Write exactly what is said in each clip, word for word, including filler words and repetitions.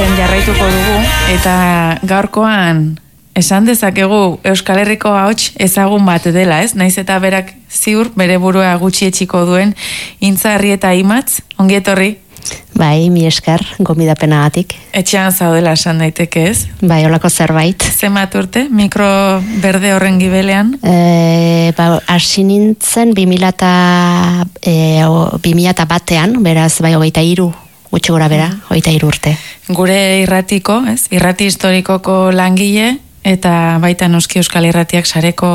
entzuten jarraituko dugu, eta gaurkoan esan dezakegu Euskal Herriko ahots ezagun bat dela, ez? Naiz eta berak ziur bere burua gutxi etxiko duen Intza Arrieta Imatz, ongi etorri? Bai, mi esker, gomidapenagatik. Etxean zaudela esan daiteke, ez? Bai, holako zerbait. Zenbat urte, mikro berde horren gibelean? E, ba, hasi nintzen bi mila batean, beraz, bai, hogeita hiru, gutxi gora bera, hogeita hiru urte. Gure irratiko, ez? Irrati historikoko langile, eta baita noski Euskal Irratiak sareko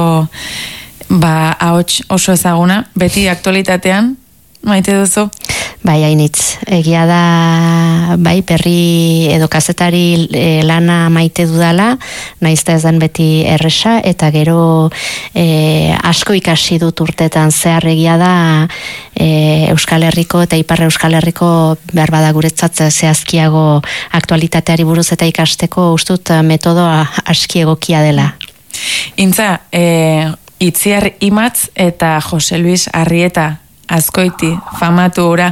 ba, ahots oso ezaguna, beti aktualitatean, maite duzu? Bai, hainitz. Egia da, bai, perri edo kazetari e, lana maite dudala, naizta ez den beti erresa, eta gero e, asko ikasi dut urtetan zehar egia da e, Euskal Herriko eta Ipar Euskal Herriko behar bada guretzat zehazkiago aktualitateari buruz eta ikasteko ustut metodoa aski egokia dela. Intza, e, Itziar Imatz eta Jose Luis Arrieta Azkoiti, famatu ura,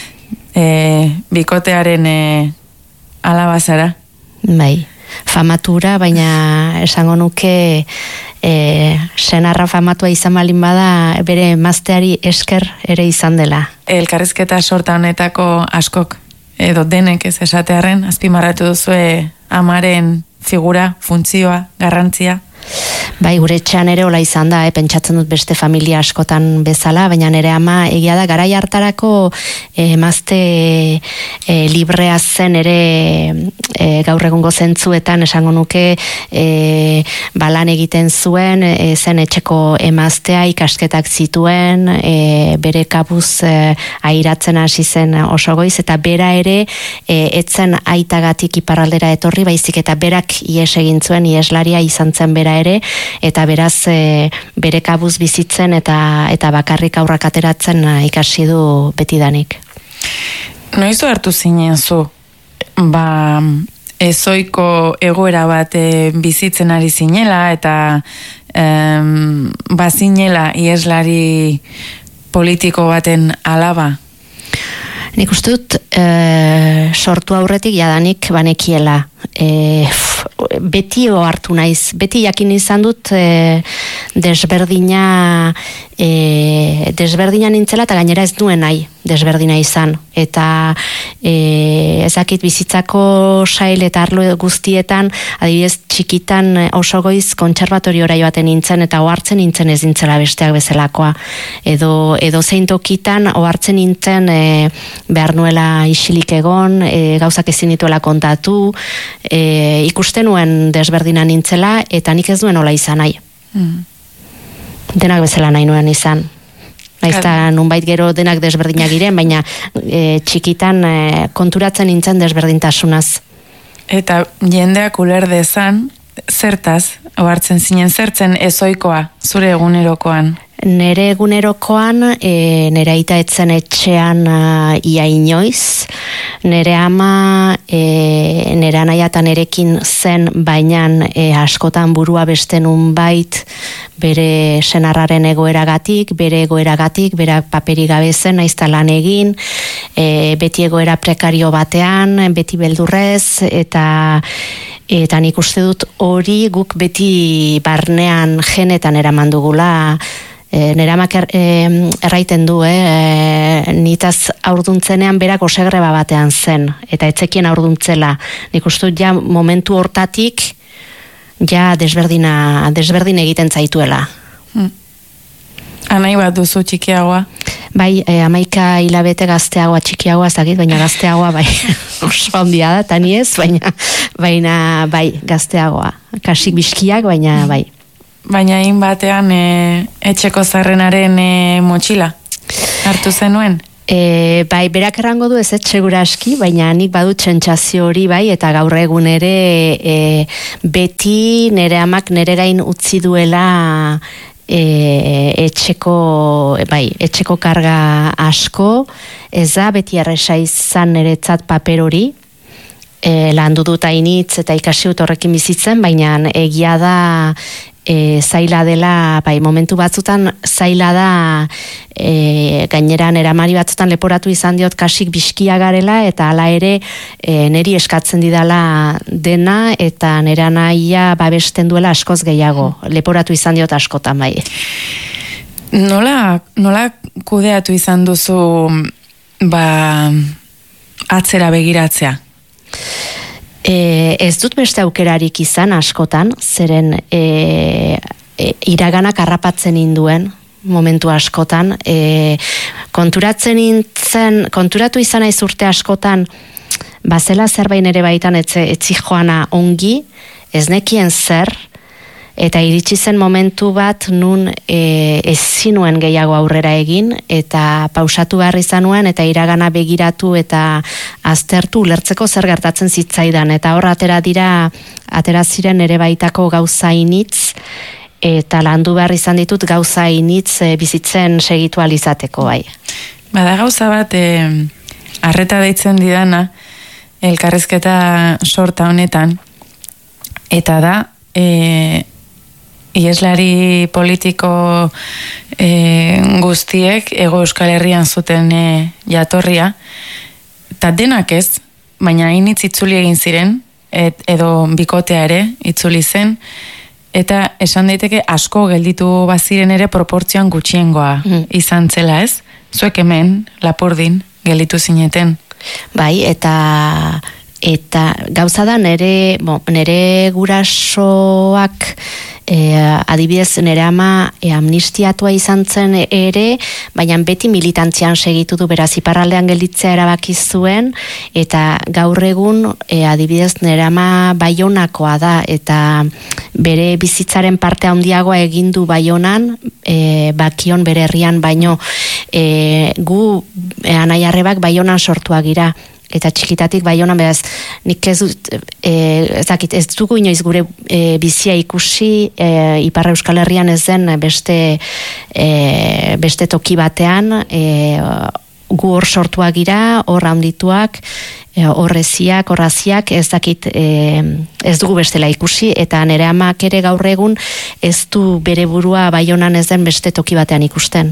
e, bikotearen e, alabazara. Bai, famatura, baina esango nuke e, senarra famatua izan balin bada bere emazteari esker ere izan dela. Elkarrizketa sorta honetako askok, edo denek ez esatearren, azpimarratu duzue amaren figura, funtzioa, garrantzia. Bai, gure etxean ere hola izan da, eh? Pentsatzen dut beste familia askotan bezala, baina nire ama egia da, garai hartarako emazte eh, eh, librea zen ere eh, gaur egungo zentzuetan esango nuke eh, balan egiten zuen, eh, zen etxeko emaztea ikasketak zituen, eh, bere kabuz eh, airatzen hasi zen oso goiz, eta bera ere eh, etzen aitagatik iparraldera etorri, baizik eta berak ies egin zuen, ieslaria izan zen bera ere, eta beraz e, bere kabuz bizitzen eta eta bakarrik aurrak ateratzen ikasi du betidanik. Noiz hartu zinen zu, ba, ezoiko egoera bat e, bizitzen ari zinela, eta em, bazinela ieslari politiko baten alaba? Nik uste dut e, sortu aurretik jadanik banekiela. E, beti ohartu naiz, beti jakin izan dut e, desberdina e, desberdina nintzela eta gainera ez duen nahi desberdina izan, eta e, ezakit bizitzako sail eta arlo guztietan, adibidez txikitan oso goiz kontserbatoriora joaten nintzen eta ohartzen nintzen ez nintzela besteak bezalakoa, edo, edo zein tokitan ohartzen nintzen e, behar nuela isilik egon, e, gauzak ezin dituela kontatu, e, ikusten nuen desberdina nintzela eta nik ez duen hola izan nahi. Mm. Denak bezala nahi nuen izan. Naizta nunbait gero denak desberdinak giren, baina e, txikitan e, konturatzen nintzen desberdintasunaz. Eta jendeak uler dezan, zertaz, ohartzen zinen, zertzen ezoikoa, zure egunerokoan? Nere egunerokoan, e, nere aita etzen etxean uh, ia inoiz, nere ama, e, nere anaia eta nerekin zen, baina e, askotan burua beste nunbait bere senarraren egoeragatik, bere egoeragatik, bere paperi gabe zen, naizta lan egin, e, beti egoera prekario batean, beti beldurrez, eta eta nik uste dut hori guk beti barnean genetan eraman dugula. E, nire amak er, e, erraiten du, eh? e, nitaz aurduntzenean berak osegreba batean zen, eta etzekien aurduntzela. Nik uste ja momentu hortatik ja desberdina, desberdin egiten zaituela. Hmm. Anai bat duzu txikiagoa? Bai, e, amaika hilabete gazteagoa txikiagoa zakit, baina gazteagoa bai oso handia da, tani ez, baina, baina bai gazteagoa. Kasik biskiak, baina bai. Baina egin batean e, etxeko zarrenaren e, motxila hartu zenuen? E, bai, berak errango du ez etxegura aski, baina nik badut txentsazio hori bai, eta gaur egun ere e, beti nire amak nire gain utzi duela e, etxeko, bai, etxeko karga asko, ez da beti erresa izan niretzat paper hori, e, landu dut hainitz eta ikasi dut horrekin bizitzen, baina egia da e, zaila dela, bai, momentu batzutan zaila da, e, gainera neramari batzutan leporatu izan diot kasik biskia garela, eta hala ere e, neri eskatzen didala dena, eta nera nahia babesten duela askoz gehiago, leporatu izan diot askotan bai. Nola, nola kudeatu izan duzu ba, atzera begiratzea? E, ez dut beste aukerarik izan askotan, zeren e, e, iraganak harrapatzen induen momentu askotan, e, konturatzen nintzen, konturatu izan naiz urte askotan, bazela zerbait ere baitan etze, etzi joana ongi, ez nekien zer, eta iritsi zen momentu bat nun e, ez zinuen gehiago aurrera egin, eta pausatu behar izan nuen, eta iragana begiratu eta aztertu ulertzeko zer gertatzen zitzaidan, eta hor atera dira, atera ziren ere baitako gauza initz, eta landu behar izan ditut gauza initz e, bizitzen segitu alizateko bai. Bada gauza bat, e, arreta deitzen didana, elkarrizketa sorta honetan, eta da, e, Ieslari politiko e, guztiek Ego Euskal Herrian zuten e, jatorria, eta denak ez, baina hainitz itzuli egin ziren, et, edo bikotea ere itzuli zen, eta esan daiteke asko gelditu baziren ere proportzioan gutxiengoa mm. izan zela ez? Zuek hemen, Lapurdin, gelditu zineten. Bai, eta... Eta gauza da nere, bo, nere gurasoak e, adibidez nere ama e, amnistiatua izan zen ere, baina beti militantzian segitu du, beraz iparraldean gelditzea erabaki zuen, eta gaur egun e, adibidez nere ama Baionakoa da, eta bere bizitzaren parte handiagoa egin du Baionan, e, bakion bere herrian baino, e, gu e, anai arrebak Baionan sortuak gira, eta txikitatik Baionan, beraz, nik ez dut, e, ez dakit, ez dugu inoiz gure e, bizia ikusi, e, Ipar Euskal Herrian ez den beste, e, beste toki batean, e, gu hor sortuak gira, hor handituak, e, horreziak, horraziak, ez dakit, e, ez dugu bestela ikusi, eta nire amak ere gaur egun ez du bere burua Baionan ez den beste toki batean ikusten.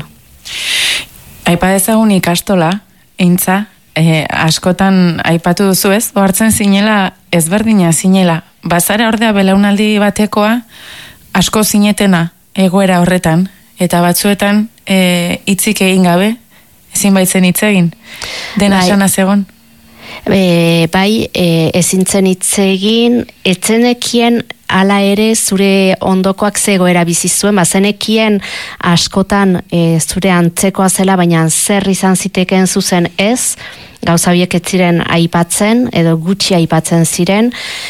Aipa dezagun ikastola, eintza, E, askotan aipatu duzu ez, ohartzen zinela, ezberdina zinela, bazara ordea belaunaldi batekoa, asko zinetena egoera horretan, eta batzuetan e, hitzik egin gabe, ezin baitzen hitz egin, dena sana zegon. E, bai, e, ezin zen hitz egin, etzenekien hala ere zure ondokoak zegoera bizi zuen, bazenekien askotan e, zure antzekoa zela, baina zer izan zitekeen zuzen ez, gauza biek ez ziren aipatzen, edo gutxi aipatzen ziren,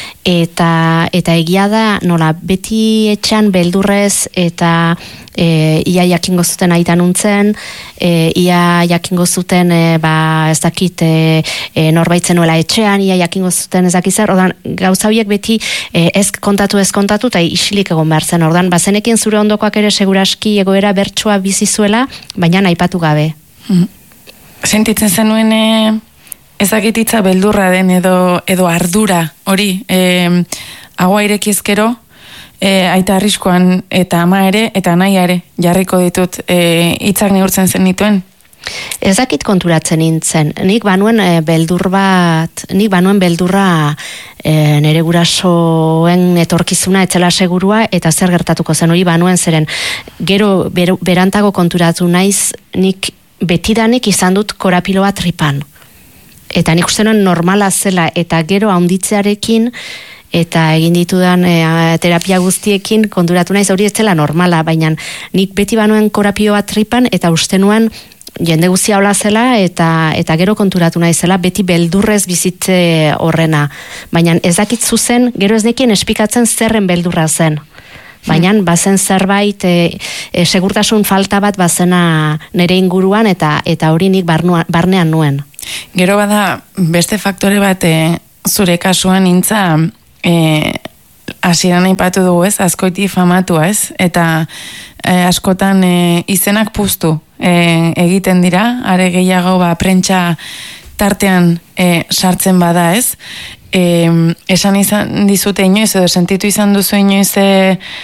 eta, eta egia da, nola, beti etxan beldurrez, eta e, ia jakingo zuten aitan untzen, e, ia jakingo zuten, e, ba, ez dakit, e, e, norbaitzen nuela etxean, ia jakingo zuten ez dakizzer, ordan, gauza biek beti e, ez kontatu ez kontatu, eta isilik egon behar zen, ordan, bazenekin zure ondokoak ere seguraski egoera bertsua bizi zuela, baina aipatu gabe. Mm. Sentitzen zenuen e, ezakititza beldurra den edo, edo ardura hori, e, agua irekizkero, e, aita arriskoan eta ama ere eta naia ere jarriko ditut e, hitzak neurtzen zen dituen? Ez dakit konturatzen nintzen, nik banuen e, beldur bat, nik banuen beldurra e, nere gurasoen etorkizuna etzela segurua eta zer gertatuko zen hori banuen zeren, gero ber, berantago konturatu naiz, nik betidanik izan dut korapilo bat tripan. Eta nik uste nuen normala zela, eta gero haunditzearekin, eta egin ditudan e, terapia guztiekin konturatu naiz hori ez zela normala, baina nik beti banuen korapilo bat tripan, eta uste nuen jende guztia hola zela, eta, eta gero konturatu naizela, beti beldurrez bizitze horrena. Baina ez dakit zuzen, gero ez nekien espikatzen zerren beldurra zen. Baina bazen zerbait, e, e, segurtasun falta bat bazena nere inguruan, eta eta hori nik barnua, barnean nuen. Gero bada, beste faktore bat e, zure kasuan intza, e, hasieran aipatu dugu ez, askoiti famatua ez, eta e, askotan e, izenak puztu e, egiten dira, are gehiago ba, prentsa tartean e, sartzen bada ez, e, esan izan dizute inoiz, edo sentitu izan duzu inoiz e,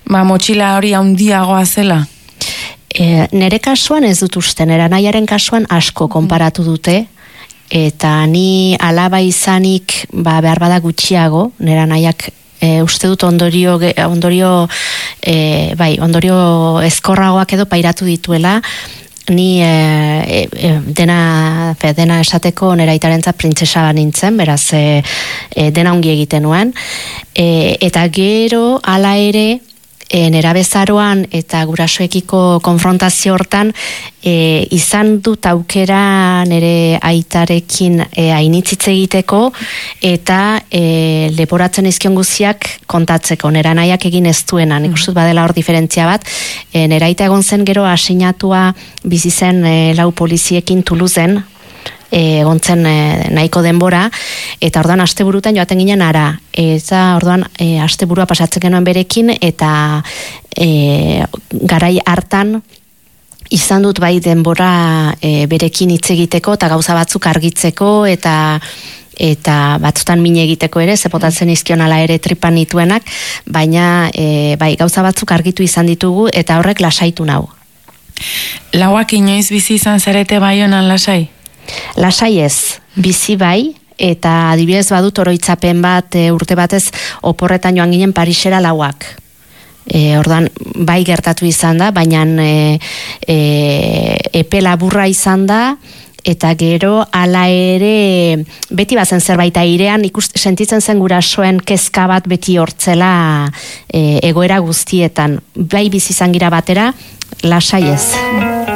ba, motxila hori handiagoa zela? E, nere kasuan ez dut uste, nera nahiaren kasuan asko konparatu dute, eta ni alaba izanik ba, behar bada gutxiago, nera nahiak e, uste dut ondorio, ondorio, e, bai, ondorio ezkorragoak edo pairatu dituela, ni e, e, dena, fe, dena esateko nera itarentzat printzesa nintzen, beraz e, e, dena ongi egiten nuen, e, eta gero ala ere, E, nera bezaroan eta gurasoekiko konfrontazio hortan e, izan dut aukera nere aitarekin e, ainitzitze egiteko eta e, leporatzen izkion guziak kontatzeko, nera nahiak egin ez duena, nik uste badela hor diferentzia bat, e, nera aita egon zen gero aseinatua bizi zen e, lau poliziekin Tuluzen, egon zen e, nahiko denbora, eta orduan asteburutan joaten ginen ara, eta orduan e, asteburua pasatzen genuen berekin, eta e, garai hartan izan dut bai denbora e, berekin hitz egiteko, eta gauza batzuk argitzeko, eta eta batzutan min egiteko ere, zepotatzen izkion ala ere tripan nituenak, baina e, bai gauza batzuk argitu izan ditugu, eta horrek lasaitu nau. Lauak inoiz bizi izan zarete Baionan lasai? Lasai ez, bizi bai, eta adibidez badut oroitzapen bat e, urte batez oporretan joan ginen Parisera lauak. E, ordan bai gertatu izan da, baina e, e, epe laburra izan da, eta gero hala ere beti bazen zerbait airean ikust, sentitzen zen gurasoen kezka bat beti hortzela e, egoera guztietan. Bai bizi izan gira batera, lasai ez.